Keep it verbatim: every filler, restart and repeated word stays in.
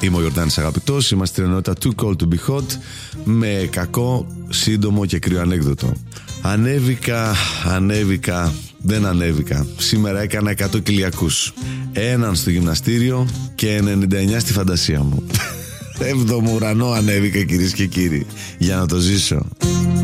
Είμαι ο Ιορδάνης Αγαπητός, είμαστε στην ενότητα Too Cold to Be Hot με κακό, σύντομο και κρύο ανέκδοτο. Ανέβηκα, ανέβηκα, δεν ανέβηκα. Σήμερα έκανα εκατό κοιλιακούς. Έναν στο γυμναστήριο και ενενήντα εννιά στη φαντασία μου. Έβδομο ουρανό ανέβηκα, κυρίες και κύριοι, για να το ζήσω.